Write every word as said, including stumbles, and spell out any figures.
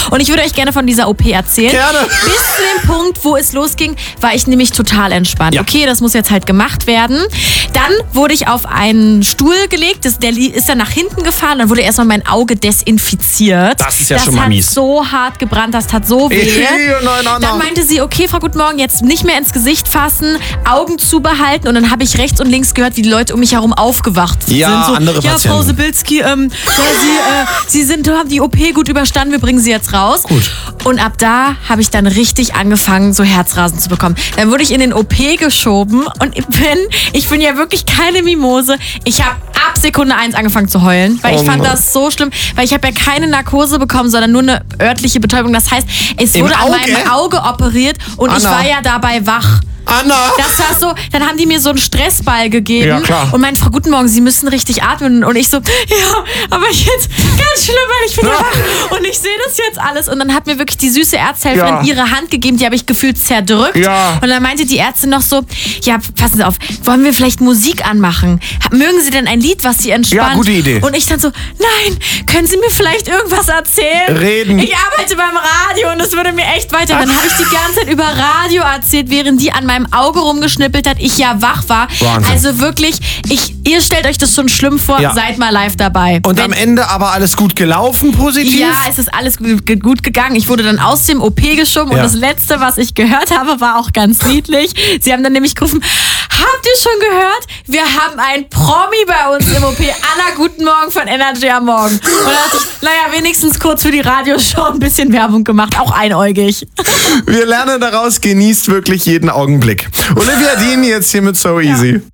Und ich würde euch gerne von dieser O P erzählen. Gerne. Bis zu dem Punkt, wo es losging, war ich nämlich total entspannt. Ja. Okay, das muss jetzt halt gemacht werden. Dann wurde ich auf einen Stuhl gelegt, das, der ist dann nach hinten gefahren, dann wurde erstmal mein Auge desinfiziert. Das ist ja das schon mal mies. Das hat so hart gebrannt, das tat so weh. Ey, nein, nein, Dann nein. meinte sie, okay, Frau Guten Morgen, jetzt nicht mehr ins Gesicht fassen, Augen zubehalten. Und dann habe ich rechts und links gehört, wie die Leute um mich herum aufgewacht Ja, sind. So, andere ja, Patienten. Frau Sibilski, ähm, ja, Sie, äh, Sie sind, haben die O P gut überstanden, wir bringen Sie jetzt raus. Gut. Und ab da habe ich dann richtig angefangen, so Herzrasen zu bekommen. Dann wurde ich in den O P geschoben und ich bin, ich bin ja wirklich keine Mimose. Ich habe ab Sekunde eins angefangen zu heulen, weil Oh ich fand Mann. das so schlimm, weil ich habe ja keine Narkose bekommen, sondern nur eine örtliche Betäubung. Das heißt, es Im wurde an Auge? meinem Auge operiert und ich Anna. war ja dabei wach. Anna! Das war so, dann haben die mir so einen Stressball gegeben. Ja, klar. Und meinten, Frau Guten Morgen, Sie müssen richtig atmen. Und ich so, ja, aber jetzt ganz schlimm, weil ich bin ja Ja. wach und ich sehe das jetzt alles. Und dann hat mir wirklich die süße Ärztehelferin Ja. ihre Hand gegeben, die habe ich gefühlt zerdrückt. Ja. Und dann meinte die Ärztin noch so, ja, passen Sie auf, wollen wir vielleicht Musik anmachen? Mögen Sie denn ein Lied, was Sie entspannt? Ja, gute Idee. Und ich dann so, nein, können Sie mir vielleicht irgendwas erzählen? Reden. Ich arbeite beim Radio und das würde mir echt weiter. Dann habe ich die ganze Zeit über Radio erzählt, während die an meinem Auge rumgeschnippelt hat, ich ja wach war. Wahnsinn. Also wirklich, ich, ihr stellt euch das schon schlimm vor, Ja. seid mal live dabei. Und Wenn- am Ende aber alles gut gelaufen, positiv? ja, es ist alles gut ge- gut gegangen. Ich wurde dann aus dem O P geschoben Ja. und das Letzte, was ich gehört habe, war auch ganz niedlich. Sie haben dann nämlich gerufen, habt ihr schon gehört? Wir haben einen Promi bei uns im O P. Anna, guten Morgen von Energy am Morgen. Und dann dachte ich, naja, wenigstens kurz für die Radioshow ein bisschen Werbung gemacht, auch einäugig. Wir lernen daraus, genießt wirklich jeden Augenblick. Olivia Dean jetzt hier mit So Easy.